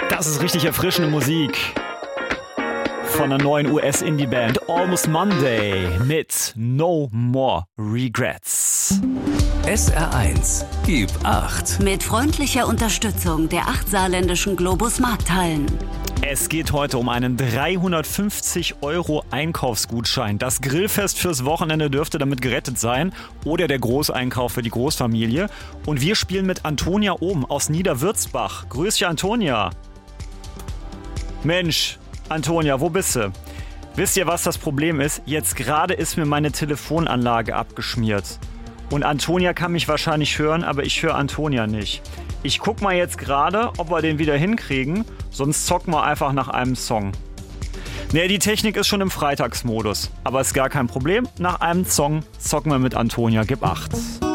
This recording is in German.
Das ist richtig erfrischende Musik von der neuen US-Indie-Band Almost Monday mit No More Regrets. SR1, gib 8. Mit freundlicher Unterstützung der 8 saarländischen Globus Markthallen. Es geht heute um einen 350 € Einkaufsgutschein. Das Grillfest fürs Wochenende dürfte damit gerettet sein. Oder der Großeinkauf für die Großfamilie. Und wir spielen mit Antonia Ohm aus Niederwürzbach. Grüß dich, Antonia. Mensch, Antonia, wo bist du? Wisst ihr, was das Problem ist? Jetzt gerade ist mir meine Telefonanlage abgeschmiert. Und Antonia kann mich wahrscheinlich hören, aber ich höre Antonia nicht. Ich guck mal jetzt gerade, ob wir den wieder hinkriegen, sonst zocken wir einfach nach einem Song. Ne, die Technik ist schon im Freitagsmodus, aber ist gar kein Problem. Nach einem Song zocken wir mit Antonia, gib 8.